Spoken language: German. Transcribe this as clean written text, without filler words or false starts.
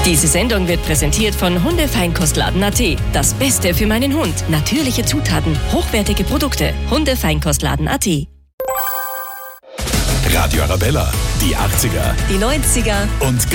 Diese Sendung wird präsentiert von Hundefeinkostladen.at. Das Beste für meinen Hund. Natürliche Zutaten, hochwertige Produkte. Hundefeinkostladen.at. Radio Arabella, die 80er, Die 90er und